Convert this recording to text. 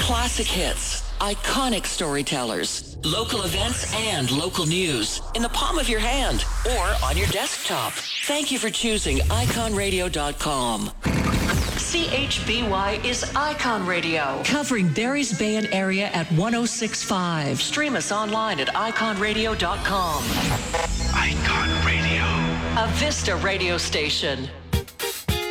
Classic hits, iconic storytellers, local events and local news in the palm of your hand or on your desktop. Thank you for choosing iconradio.com. CHBY is Icon Radio, covering Barry's Bay and area at 106.5. Stream us online at iconradio.com. Icon Radio. A Vista radio station.